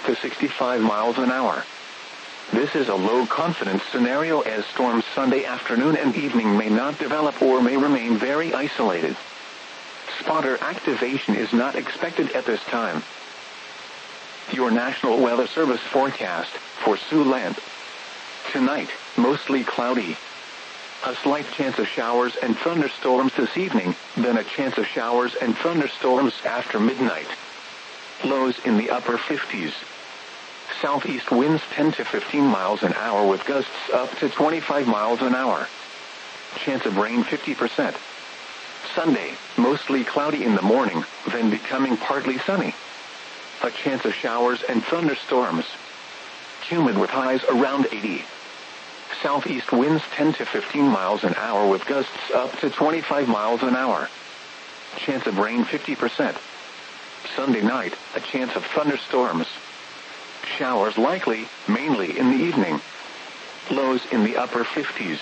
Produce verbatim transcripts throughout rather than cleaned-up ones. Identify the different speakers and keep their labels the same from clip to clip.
Speaker 1: to sixty-five miles an hour. This is a low-confidence scenario as storms Sunday afternoon and evening may not develop or may remain very isolated. Spotter activation is not expected at this time. Your National Weather Service forecast for Siouxland. Tonight, mostly cloudy. A slight chance of showers and thunderstorms this evening, then a chance of showers and thunderstorms after midnight. Lows in the upper fifties. Southeast winds ten to fifteen miles an hour with gusts up to twenty-five miles an hour. Chance of rain fifty percent. Sunday, mostly cloudy in the morning, then becoming partly sunny. A chance of showers and thunderstorms. Humid with highs around eighty. Southeast winds ten to fifteen miles an hour with gusts up to twenty-five miles an hour. Chance of rain fifty percent. Sunday night, a chance of thunderstorms. Showers likely, mainly in the evening. Lows in the upper fifties.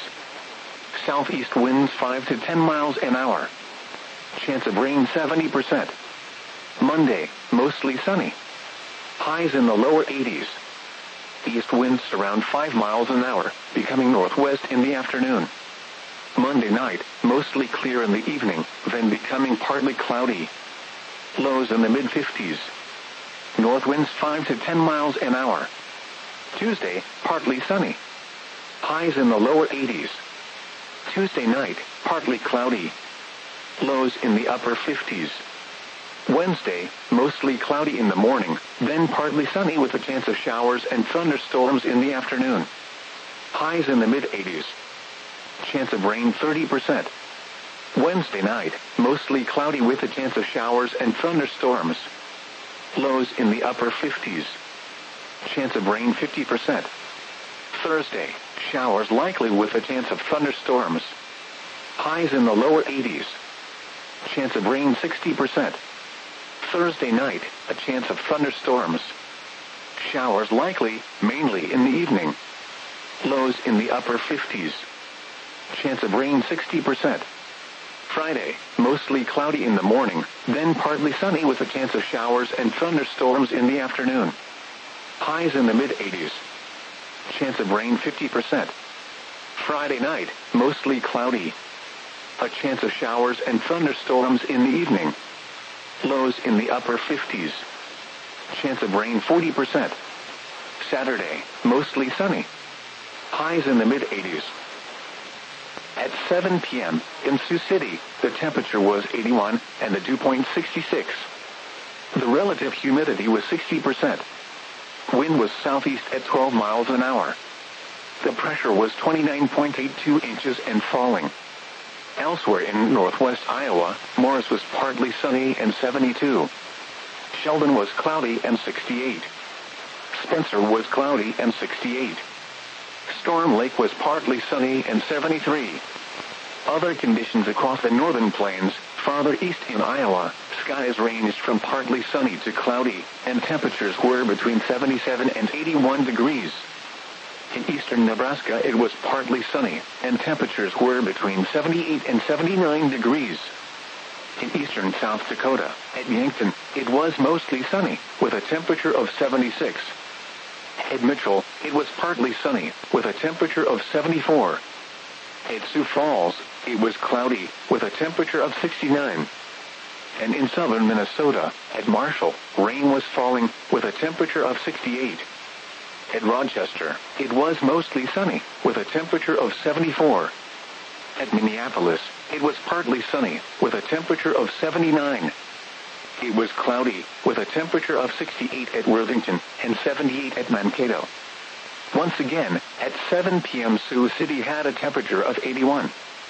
Speaker 1: Southeast winds five to ten miles an hour. Chance of rain seventy percent. Monday, mostly sunny. Highs in the lower eighties. East winds around five miles an hour, becoming northwest in the afternoon. Monday night, mostly clear in the evening, then becoming partly cloudy. Lows in the mid-fifties. North winds five to ten miles an hour. Tuesday, partly sunny. Highs in the lower eighties. Tuesday night, partly cloudy. Lows in the upper fifties. Wednesday, mostly cloudy in the morning, then partly sunny with a chance of showers and thunderstorms in the afternoon. Highs in the mid-eighties. Chance of rain thirty percent. Wednesday night, mostly cloudy with a chance of showers and thunderstorms. Lows in the upper fifties. Chance of rain fifty percent. Thursday, showers likely with a chance of thunderstorms. Highs in the lower eighties. Chance of rain sixty percent. Thursday night, a chance of thunderstorms. Showers likely, mainly in the evening. Lows in the upper fifties. Chance of rain sixty percent. Friday, mostly cloudy in the morning, then partly sunny with a chance of showers and thunderstorms in the afternoon. Highs in the mid-eighties. Chance of rain fifty percent. Friday night, mostly cloudy. A chance of showers and thunderstorms in the evening. Lows in the upper fifties. Chance of rain forty percent. Saturday, mostly sunny. Highs in the mid-eighties. At seven p.m. in Sioux City, the temperature was eighty-one and the dew point sixty-six. The relative humidity was sixty percent. Wind was southeast at twelve miles an hour. The pressure was twenty-nine point eight two inches and falling. Elsewhere in northwest Iowa, Morris was partly sunny and seventy-two. Sheldon was cloudy and sixty-eight. Spencer was cloudy and sixty-eight. Storm Lake was partly sunny and seventy-three. Other conditions across the northern plains, farther east in Iowa, skies ranged from partly sunny to cloudy, and temperatures were between seventy-seven and eighty-one degrees. In eastern Nebraska it was partly sunny, and temperatures were between seventy-eight and seventy-nine degrees. In eastern South Dakota, at Yankton, it was mostly sunny, with a temperature of seventy-six. At Mitchell, it was partly sunny, with a temperature of seventy-four. At Sioux Falls, it was cloudy, with a temperature of sixty-nine. And in southern Minnesota, at Marshall, rain was falling, with a temperature of sixty-eight. At Rochester, it was mostly sunny, with a temperature of seventy-four. At Minneapolis, it was partly sunny, with a temperature of seventy-nine. It was cloudy, with a temperature of sixty-eight at Worthington and seventy-eight at Mankato. Once again, at seven p.m. Sioux City had a temperature of eighty-one.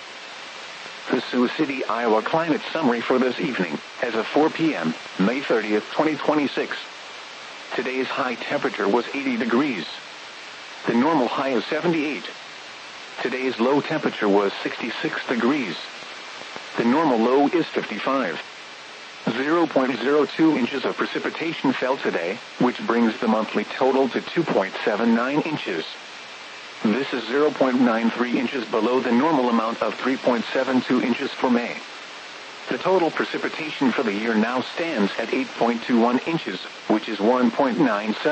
Speaker 1: The Sioux City, Iowa climate summary for this evening, as of four p.m., May thirtieth, twenty twenty-six. Today's high temperature was eighty degrees. The normal high is seventy-eight. Today's low temperature was sixty-six degrees. The normal low is fifty-five. zero point zero two inches of precipitation fell today, which brings the monthly total to two point seven nine inches. This is zero point nine three inches below the normal amount of three point seven two inches for May. The total precipitation for the year now stands at eight point two one inches, which is one point nine seven